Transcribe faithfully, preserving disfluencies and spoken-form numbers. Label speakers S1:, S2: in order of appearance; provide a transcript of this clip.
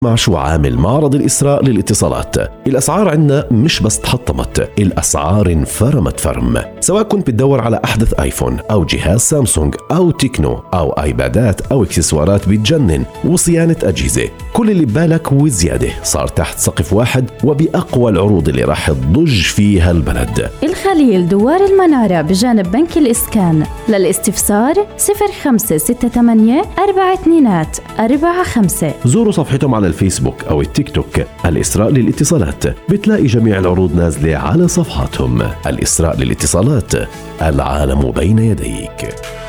S1: مع شو عامل معرض الإسراء للاتصالات. الأسعار عندنا مش بس تحطمت، الأسعار انفرمت فرم. سواء كنت بتدور على أحدث آيفون أو جهاز سامسونج أو تكنو أو آيبادات أو إكسسوارات بتجنن وصيانة أجهزة، كل اللي ببالك وزيادة صار تحت سقف واحد وبأقوى العروض اللي راح تضج فيها البلد.
S2: الخليل دوار المنارة بجانب بنك الإسكان. للاستفسار صفر خمسة ستة ثمانية أربعة اثنين أربعة خمسة.
S1: زوروا صفحتهم على الفيسبوك أو التيك توك الإسراء للاتصالات، بتلاقي جميع العروض نازلة على صفحاتهم. الإسراء للاتصالات، العالم بين يديك.